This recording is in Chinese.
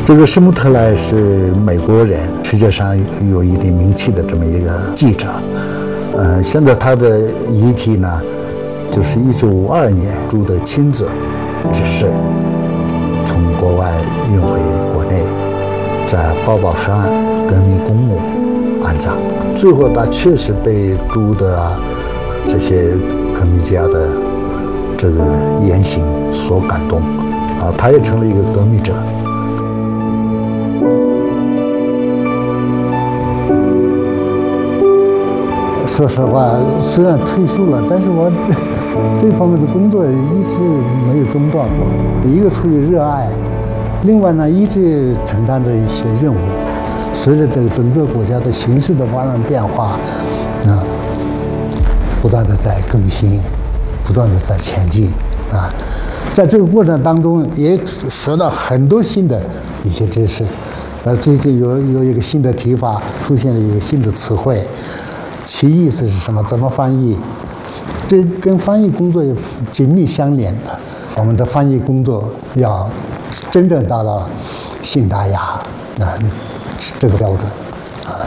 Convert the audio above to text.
这个施穆特莱是美国人，世界上有一定名气的这么一个记者。现在他的遗体呢，就是1952年朱的亲自指示从国外运回国内，在宝宝山革命公墓安葬。最后他确实被朱的这些革命家的这个言行所感动，他也成了一个革命者。说实话，虽然退休了，但是我这方面的工作一直没有中断过。一个出于热爱，另外呢，一直承担着一些任务。随着这个整个国家的形势的发生变化，不断的在更新，不断的在前进在这个过程当中，也学到很多新的一些知识。最近有一个新的提法，出现了一个新的词汇。其意思是什么？怎么翻译？这跟翻译工作也紧密相连的。我们的翻译工作要真正达到信达雅这个标准。